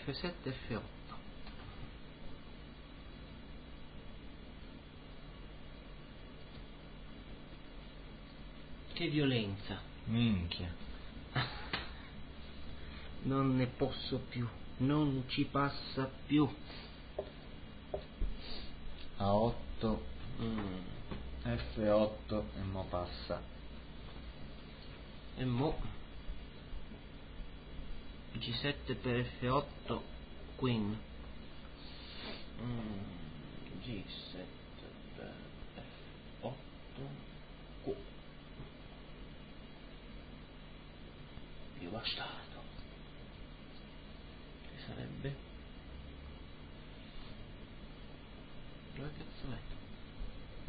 F7 F8. Che violenza. Minchia. Non ne posso più, non ci passa più. A8, F8 e mo passa. E mo G7 per F8 Queen. G7 per F8 Q. Più bastardo. Che sarebbe? Dove cazzo è?